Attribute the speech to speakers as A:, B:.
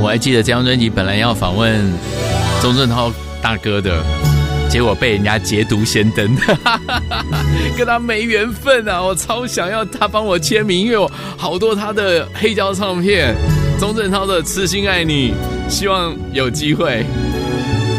A: 我还记得这张专辑本来要访问钟镇涛大哥的，结果被人家捷读先登，跟他没缘分啊！我超想要他帮我签名，因为有好多他的黑胶唱片，钟镇涛的《痴心爱你》，希望有机会。